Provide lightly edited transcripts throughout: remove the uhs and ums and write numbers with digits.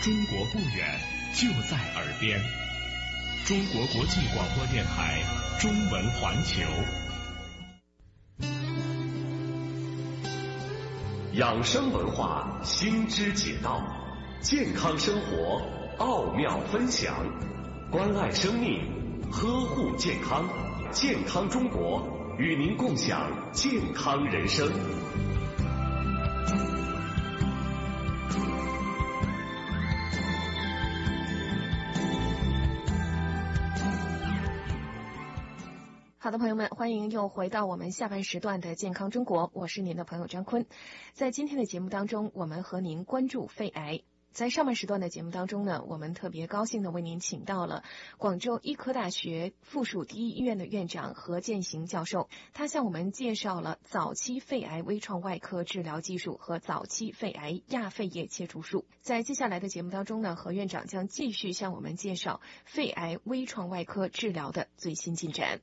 中国不远，就在耳边。中国国际广播电台中文环球。 养生文化新知解道，健康生活奥妙分享，关爱生命，呵护健康，健康中国与您共享健康人生。 好的，朋友们，欢迎又回到我们下半时段的健康中国，我是您的朋友张坤。在今天的节目当中，我们和您关注肺癌。在上半时段的节目当中呢，我们特别高兴的为您请到了广州医科大学附属第一医院的院长何建行教授，他向我们介绍了早期肺癌微创外科治疗技术和早期肺癌亚肺叶切除术。在接下来的节目当中呢，何院长将继续向我们介绍肺癌微创外科治疗的最新进展。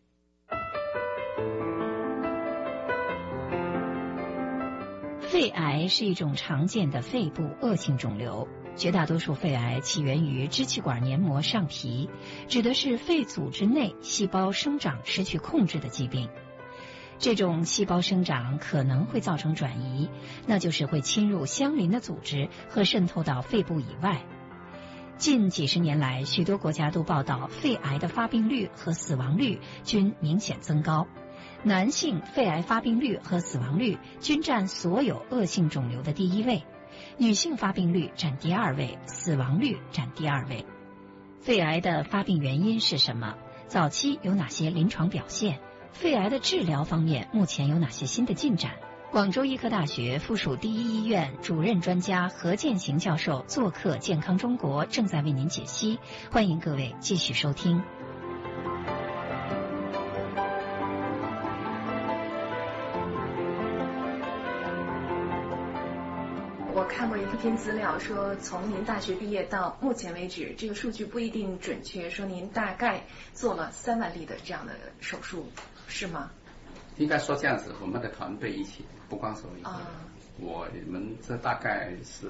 肺癌是一种常见的肺部恶性肿瘤，绝大多数肺癌起源于支气管黏膜上皮，指的是肺组织内细胞生长失去控制的疾病。这种细胞生长可能会造成转移，那就是会侵入相邻的组织和渗透到肺部以外。近几十年来，许多国家都报道肺癌的发病率和死亡率均明显增高。男性肺癌发病率和死亡率均占所有恶性肿瘤的第一位，女性发病率占第二位，死亡率占第二位。肺癌的发病原因是什么？早期有哪些临床表现？肺癌的治疗方面目前有哪些新的进展？广州医科大学附属第一医院主任专家何建行教授做客健康中国，正在为您解析，欢迎各位继续收听。 我看过一篇资料说，从您大学毕业到目前为止，这个数据不一定准确，说您大概做了3万例的这样的手术，是吗？ 应该说这样子，我们的团队一起，不光是我一个人，我们这大概是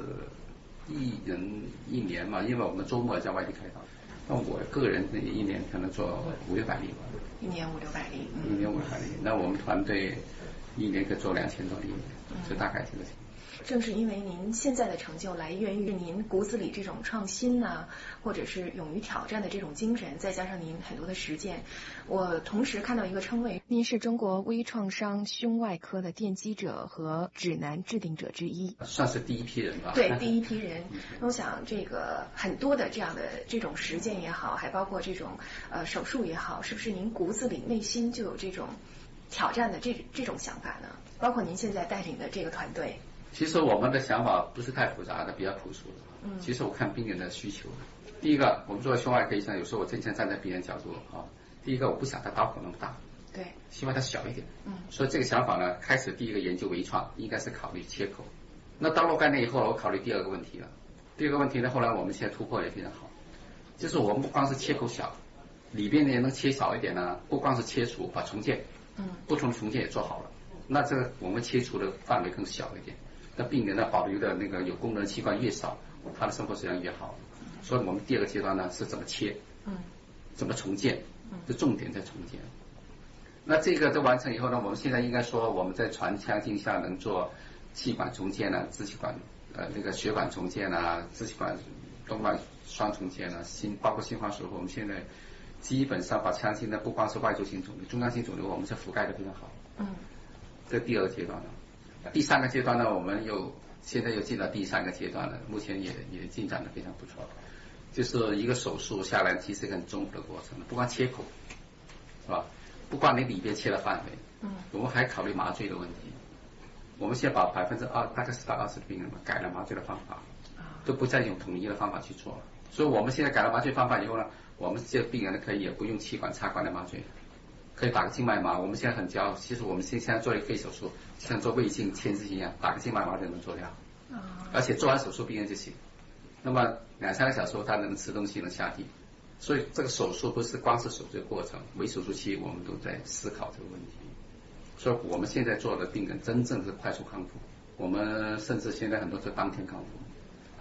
1人1年嘛，因为我们周末在外地开刀，那我个人1年可能做500-600例吧。1年500-600例。1年500例，那我们团队1年可以做2000多例，就大概这个情况。 正是因为您现在的成就来源于您骨子里这种创新啊，或者是勇于挑战的这种精神，再加上您很多的实践。我同时看到一个称谓，您是中国微创伤胸外科的奠基者和指南制定者之一， 算是第一批人吧。 对，第一批人。我想这个很多的这样的这种实践也好，还包括这种手术也好，是不是您骨子里内心就有这种挑战的这种想法呢？包括您现在带领的这个团队。 其实我们的想法不是太复杂的，比较朴素的。其实我看病人的需求。第一个，我们作为胸外科医生，有时候我经常站在病人角度啊。第一个，我不想他刀口那么大， 对， 希望它小一点。所以这个想法呢，开始第一个研究微创，应该是考虑切口。那到若干年以后，我考虑第二个问题了。第二个问题呢，后来我们现在突破也非常好，就是我们不光是切口小，里边呢能切少一点呢，不光是切除，把重建，不同重建也做好了。那这个我们切除的范围更小一点。那病人呢保留的那个有功能器官越少，他的生活质量越好。所以我们第二个阶段呢是怎么切，怎么重建，这重点在重建。那这个都完成以后呢，我们现在应该说我们在全腔镜下能做气管重建啊，支气管那个血管重建啊，支气管动脉双重建啊，包括心房手术，我们现在基本上把腔镜呢不光是外周性肿瘤，中央性肿瘤我们是覆盖的非常好。这第二个阶段了。第三个阶段呢，我们现在又进到第三个阶段了，目前也进展的非常不错。就是一个手术下来，其实很综合的过程，不光切口，是吧？不光你里边切的范围，我们还考虑麻醉的问题。我们现在把2%大概10%到20%的病人嘛改了麻醉的方法，都不再用统一的方法去做了。所以我们现在改了麻醉方法以后呢，我们这些病人可以也不用气管插管的麻醉。可以打个静脉麻，我们现在很骄傲。其实我们现在做一个肺手术，像做胃镜、牵制一样，打个静脉麻就能做掉。而且做完手术病人就行。那么2-3个小时后他能吃东西，能下地。所以这个手术不是光是手术的过程，微手术期我们都在思考这个问题。所以我们现在做的病人真正是快速康复，我们甚至现在很多是当天康复。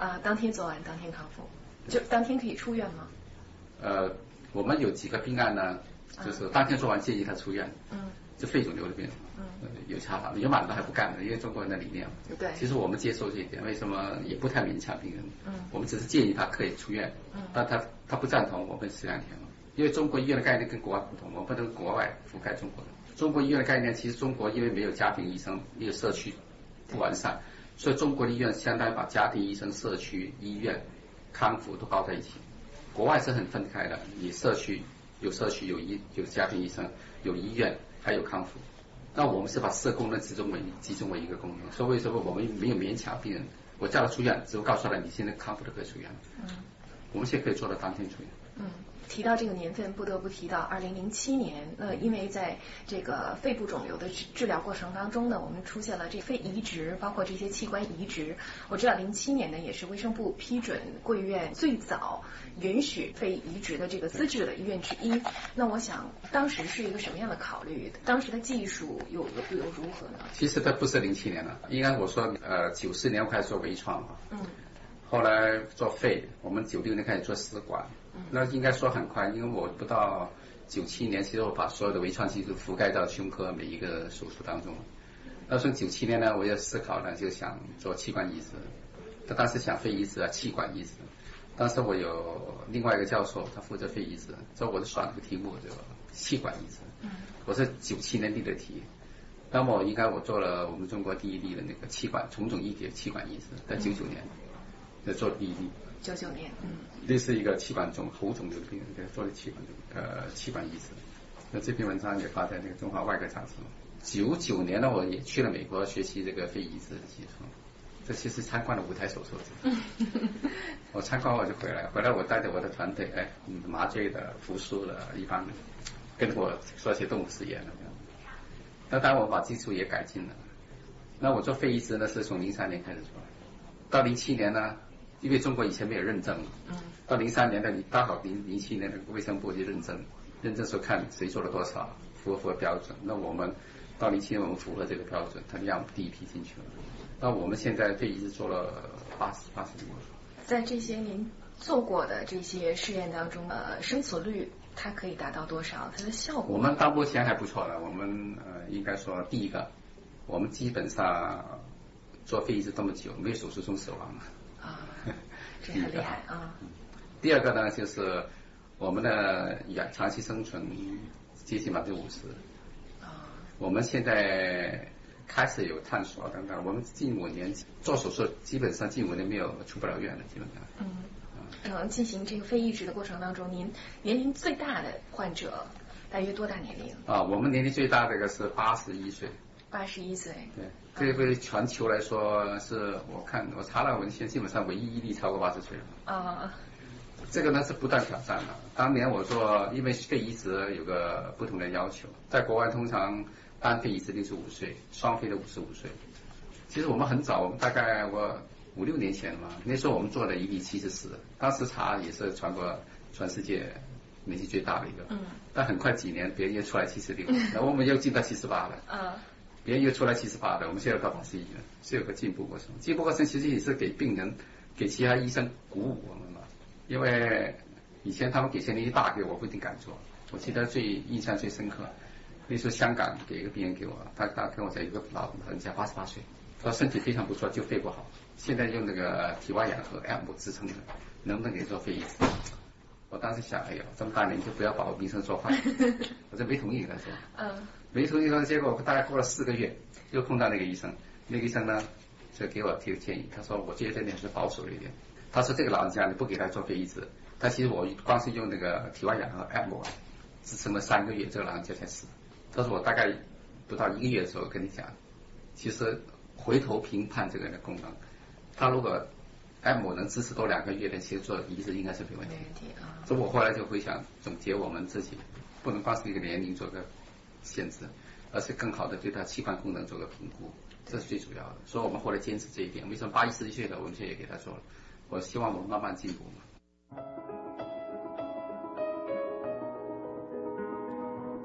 当天做完当天康复，就当天可以出院吗？ 我们有几个病案呢，就是当天做完建议他出院，就肺肿瘤的病人，有查法，有蛮多还不干的，因为中国人的理念， 对， 其实我们接受这一点，为什么也不太勉强病人，我们只是建议他可以出院，但他不赞同，我们12天了，因为中国医院的概念跟国外不同，我们不能国外覆盖中国的，中国医院的概念，其实中国因为没有家庭医生，一个社区不完善，所以中国的医院相当于把家庭医生、社区医院、康复都包在一起。国外是很分开的，你社区有家庭医生，有医院，还有康复。那我们是把4个功能集中为一个功能，所以为什么我们没有勉强病人？我叫他出院，只有告诉他你现在康复的可以出院。我们现在可以做到当天出院。 提到这个年份，不得不提到2007年。因为在这个肺部肿瘤的治疗过程当中呢，我们出现了这肺移植，包括这些器官移植。我知道07年呢，也是卫生部批准贵院最早允许肺移植的这个资质的医院之一。那我想，当时是一个什么样的考虑？当时的技术又如何呢？ 其实它不是07年了，应该我说94年我开始做微创嘛。后来做肺，我们96年开始做食管。那应该说很快，因为我不到97年，其实我把所有的微创技术覆盖到胸科每一个手术当中。那从97年呢，我也思考呢，就想做器官移植。他当时想肺移植气管移植。当时我有另外一个教授，他负责肺移植，所以我就选了个题目，就气管移植。我是97年立的题。那么我做了我们中国第一例的那个气管重种异体气管移植，在99年就做第一例。 99年， 这是一个喉肿瘤的病人做的气管移植。那这篇文章也发在那个中华外科杂志。99年呢，我也去了美国学习这个肺移植的技术。这其实参观了5台手术。我参观我就回来我带着我的团队，麻醉的、复苏的，一般跟我说些动物实验的。那当然我把技术也改进了。那我做肺移植呢，是从03年开始做，到07年呢。因为中国以前没有认证，到03年的你刚好07年的卫生部就认证说看谁做了多少，符合标准。那我们到07年我们符合这个标准，他让第一批进去了。那我们现在肺移植做了80多。 在这些您做过的这些试验当中，生存率它可以达到多少？它的效果？ 我们到目前还不错了。我们应该说第一个，我们基本上做肺移植这么久，没有手术中死亡了。 这很厉害啊！ 第二个呢，就是我们的长期生存接近50%。我们现在开始有探索等等，我们近5年做手术，基本上近5年没有出不了院了，基本上。 进行这个肺移植的过程当中，您年龄最大的患者大约多大年龄？ 我们年龄最大的一个是81岁。 81岁。 对，这个全球来说是我查了文献，基本上唯一一例超过80岁了。这个呢是不断挑战的。当年我做，因为肺移植有个不同的要求，在国外通常单肺移植65岁，双肺的55岁。其实我们很早，我们大概5、6年前嘛，那时候我们做了一例74，当时查也是全世界年纪最大的一个。但很快几年别人又出来76，然后我们又进到78了。别人又出来78的，我们现在到81了，是有个进步过程。进步过程其实也是给病人、给其他医生鼓舞我们嘛。因为以前他们给钱年纪大给我不一定敢做。我记得印象最深刻，那时候香港给一个病人给我，他跟我讲，有个老人家88岁，他身体非常不错，就肺不好，现在用那个体外氧和 ECMO 支撑的，能不能给做肺移植？我当时想，这么大年纪就不要把我名声说坏，我就没同意他说。没同意说，结果大概过了4个月，又碰到那个医生，那个医生呢就给我提建议，他说我觉得你还是保守一点。他说这个老人家你不给他做肺移植，他其实我光是用那个体外氧和 ECMO 支撑了3个月，这个老人家才死。他说我大概不到1个月的时候跟你讲，其实回头评判这个人的功能，他如果 ECMO 能支持多2个月的，其实做移植应该是没问题。所以我后来就会想总结我们自己，不能光是一个年龄做个限制，而是更好的对他器官功能做个评估，这是最主要的。所以我们后来坚持这一点。为什么81、41岁的我们现在也给他做了？我希望我们慢慢进步嘛。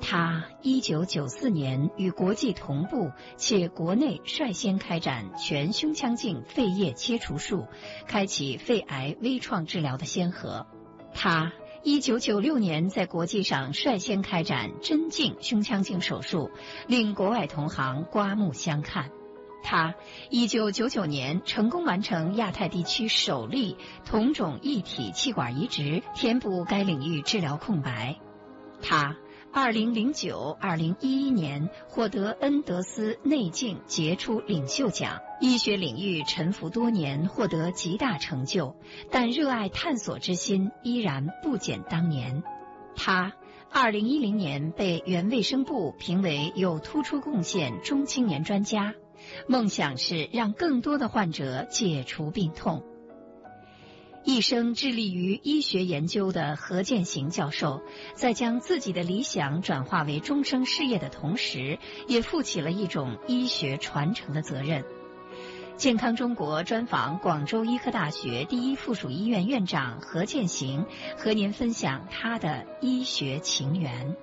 他1994年与国际同步，且国内率先开展全胸腔镜肺叶切除术，开启肺癌微创治疗的先河。他1996年在国际上率先开展针镜胸腔镜手术，令国外同行刮目相看。他1999年成功完成亚太地区首例同种异体气管移植，填补该领域治疗空白。他2009、2011年获得恩德斯内镜杰出领袖奖，医学领域沉浮多年，获得极大成就，但热爱探索之心依然不减当年。他2010年被原卫生部评为有突出贡献中青年专家，梦想是让更多的患者解除病痛。一生致力于医学研究的何建行教授，在将自己的理想转化为终生事业的同时，也负起了一种医学传承的责任。健康中国专访广州医科大学第一附属医院院长何建行，和您分享他的医学情缘。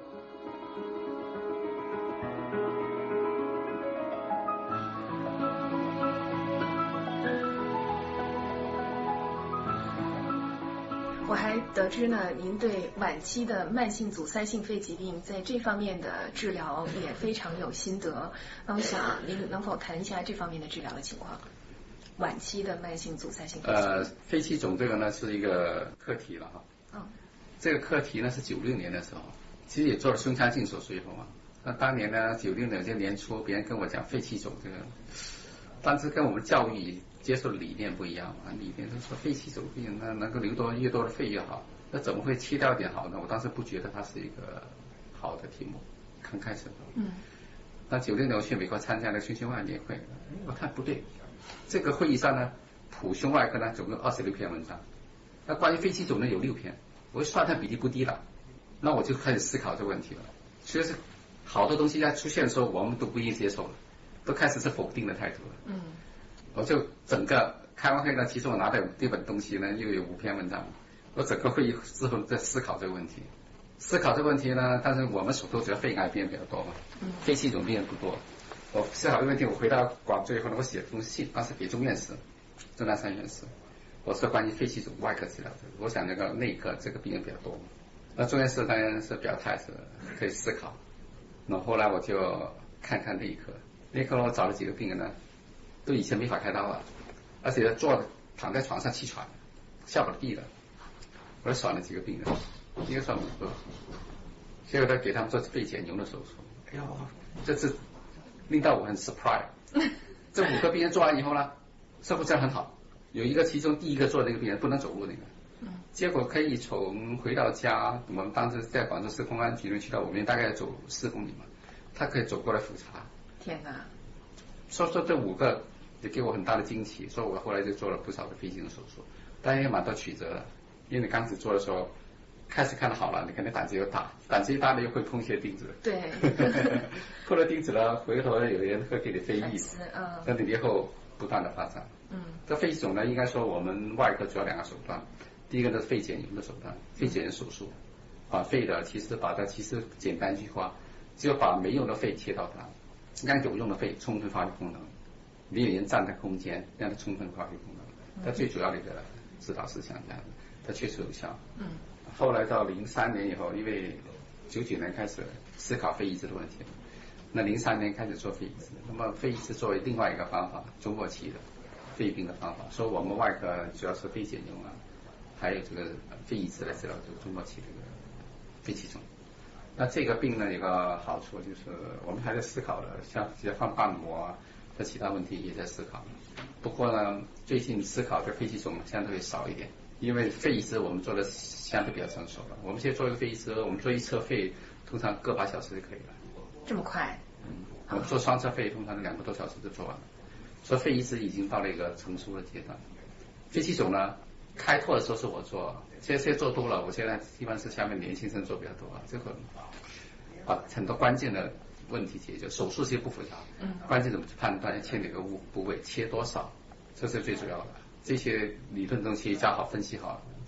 我还得知呢，您对晚期的慢性阻塞性肺疾病在这方面的治疗也非常有心得。那我想您能否谈一下这方面的治疗的情况？晚期的慢性阻塞性肺疾病。 肺气肿这个呢是一个课题了哈。这个课题呢是96年的时候，其实也做了胸腔镜手术以后嘛。那当年呢96年这年初，别人跟我讲肺气肿这个，当时跟我们教育接受的理念不一样啊，理念就是说肺气肿病那能够流越多的肺越好，那怎么会切掉一点好呢？我当时不觉得它是一个好的题目，刚开始。那96年我去美国参加了胸外年会，我看不对，这个会议上呢，普胸外科呢总共26篇文章，那关于肺气肿呢有6篇，我一算它比例不低了，那我就开始思考这个问题了。其实好多东西在出现的时候，我们都不愿意接受了，都开始是否定的态度了。我就整个开完会呢，其实我拿的这本东西呢，又有5篇文章。我整个会议之后在思考这个问题，但是我们手头主要肺癌病人比较多嘛，肺气肿病人不多。我思考这个问题，我回到广州以后呢，我写了封信，当时给钟院士，钟南山院士，我说关于肺气肿外科治疗的，我想那个内科这个病人比较多嘛。那钟院士当然是表态是可以思考。那后来我就看看内科我找了几个病人呢。都以前没法开刀了，而且躺在床上气喘，下不了地了。我就选了几个病人，一个算5个，结果他给他们做肺减痈的手术。哎呀，这次令到我很 surprise。这5个病人做完以后呢，生活质量很好。有一个其中第一个做的那个病人不能走路那个，结果可以从回到家，我们当时在广州市公安局去到我们大概走4公里嘛，他可以走过来复查。 天哪！ 说这5个。也给我很大的惊奇，所以我后来就做了不少的肺气肿手术，当然也蛮多曲折的，因为你刚开始做的时候，开始看得好了，你肯定胆子又大，胆子一大呢又会碰一些钉子， 对， 碰了钉子了，回头有人会给你肺溢死，那你以后不断的发展，这肺气肿呢，应该说我们外科主要2个手段，第一个呢是肺减痈的手段，肺减痈手术，把肺的其实简单一句话，只有把没用的肺切到它，让有用的肺充分发挥功能。里面占的空间，让它充分发挥功能。它最主要的一个指导思想这样的，它确实有效。后来到03年以后，因为99年开始思考肺移植的问题，那03年开始做肺移植。那么肺移植作为另外一个方法，中末期的肺病的方法，所以我们外科主要是肺减痈还有这个肺移植来治疗这个中末期这个肺气肿。那这个病呢有个好处就是我们还在思考的，像直接放瓣膜和其他问题也在思考，不过呢，最近思考的肺气肿相对少一点，因为肺移植我们做的相对比较成熟了。我们现在做一个肺移植，我们做一侧肺通常个8小时就可以了。 这么快？ 我们做双侧肺通常2个多小时就做完了。所以肺移植已经到了一个成熟的阶段。肺气肿呢，开拓的时候是我做，现在做多了，我现在一般是下面年轻人做比较多啊，这个把很多关键的问题解决，手术其实不复杂，关键怎么去判断切哪个部位，切多少，这是最主要的。这些理论东西加好分析好，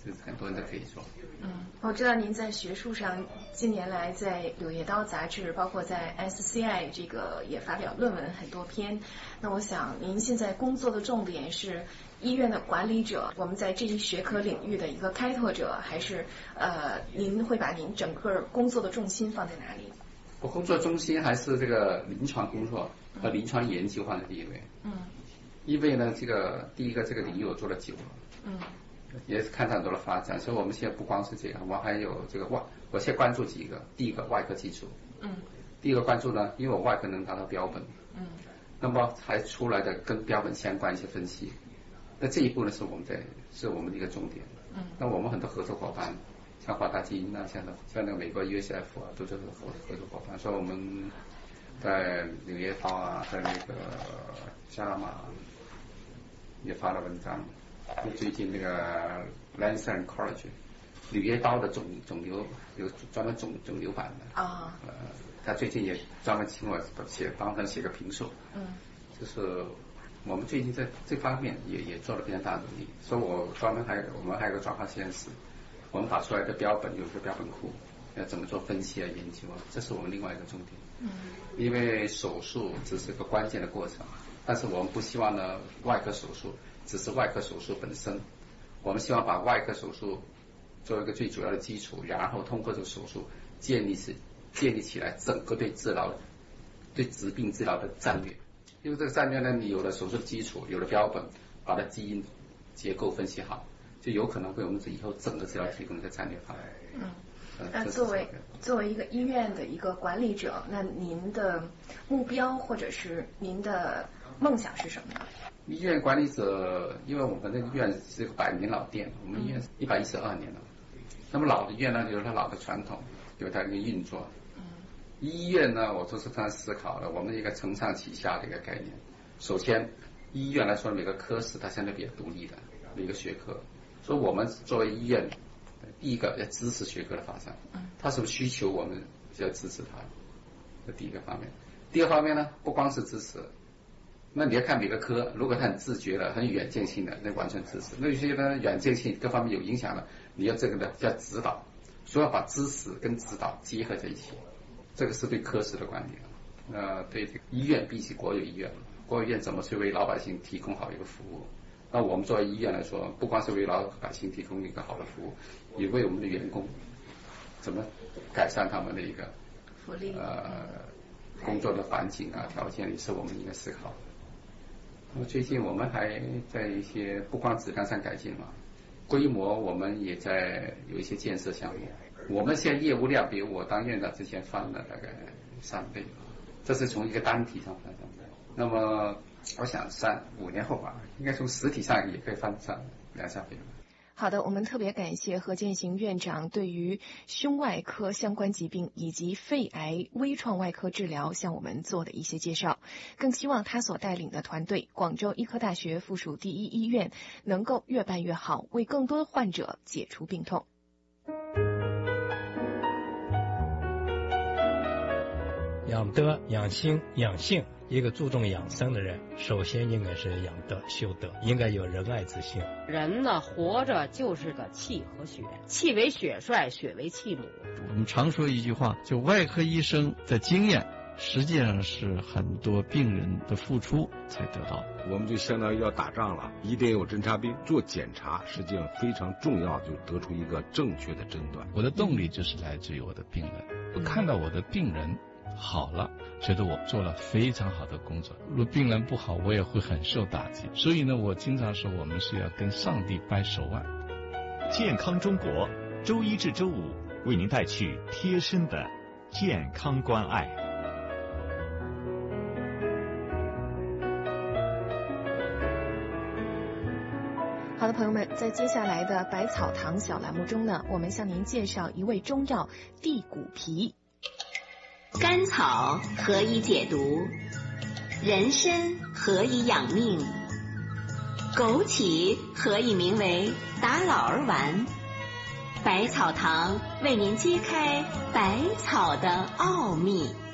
就是很多人都可以做。 我知道您在学术上近年来在《柳叶刀》杂志，包括在 SCI 这个也发表论文很多篇。那我想您现在工作的重点是医院的管理者，我们在这一学科领域的一个开拓者，还是您会把您整个工作的重心放在哪里？ 我工作中心还是这个临床工作和临床研究放在第一位。因为呢，第一个这个领域我做了久了。也是看到很多的发展，所以我们现在不光是这样，我还有这个我现在关注几个，第一个外科技术，第一个关注呢，因为我外科能达到标本，那么还出来的跟标本相关一些分析，那这一步呢是我们的一个重点，那我们很多合作伙伴，像华大基因啊，像那个美国 USF 啊，都是合作伙伴，所以我们在柳叶刀啊，在那个加拉马也发了文章。最近那个 Lancet Oncology 柳叶刀的肿瘤有专门肿瘤版的他最近也专门请我帮他写个评述，就是我们最近在这方面也做了非常大的努力，所以我们还有个转化实验室，我们打出来的标本有一个标本库，要怎么做分析啊研究啊，这是我们另外一个重点。因为手术只是个关键的过程，但是我们不希望呢外科手术只是外科手术本身，我们希望把外科手术作为一个最主要的基础，然后通过这个手术建立起来整个对疾病治疗的战略。因为这个战略呢，你有了手术的基础，有了标本，把它基因结构分析好，就有可能为我们以后整个治疗提供一个战略方案。 那作为一个医院的一个管理者，那您的目标或者是您的梦想是什么呢？ 医院管理者，因为我们的医院是个100年老店，我们医院112年了。那么老的医院呢，有它老的传统，有它一个运作。医院呢，我都是这样思考的，我们一个承上启下的一个概念。首先，医院来说，每个科室它相对比较独立的每个学科，所以我们作为医院，第一个要支持学科的发展，它什么需求我们就要支持它，这第一个方面。第二方面呢，不光是支持。那你要看每个科，如果它很自觉的、很远见性的，那完全支持；那有些呢远见性各方面有影响的，你要这个呢叫指导，所以要把支持跟指导结合在一起，这个是对科室的管理。对这个医院，比起国有医院，国有医院怎么去为老百姓提供好一个服务？那我们作为医院来说，不光是为老百姓提供一个好的服务，也为我们的员工怎么改善他们的一个福利工作的环境啊条件，也是我们应该思考的。那么最近我们还在一些不光质量上改进嘛，规模我们也在有一些建设项目。我们现在业务量比我当院长之前翻了大概3倍，这是从一个单体上翻3倍。那么我想3-5年后吧，应该从实体上也可以翻上2-3倍。 好的，我们特别感谢何建行院长对于胸外科相关疾病以及肺癌微创外科治疗向我们做的一些介绍，更希望他所带领的团队广州医科大学附属第一医院能够越办越好，为更多患者解除病痛。 养德、养心、养性，一个注重养生的人，首先应该是养德修德，应该有仁爱之心。 人呢，活着就是个气和血，气为血帅，血为气母。 我们常说一句话，就外科医生的经验实际上是很多病人的付出才得到。 我们就相当于要打仗了，一定有侦察兵做检查，实际上非常重要，就得出一个正确的诊断。 我的动力就是来自于我的病人，我看到我的病人好了，觉得我做了非常好的工作。如果病人不好，我也会很受打击。所以呢，我经常说，我们是要跟上帝掰手腕。 健康中国，周一至周五为您带去贴身的健康关爱。 好的，朋友们，在接下来的百草堂小栏目中呢，我们向您介绍一味中药地骨皮。 甘草何以解毒？人参何以养命？枸杞何以名为打老儿丸？百草堂为您揭开百草的奥秘。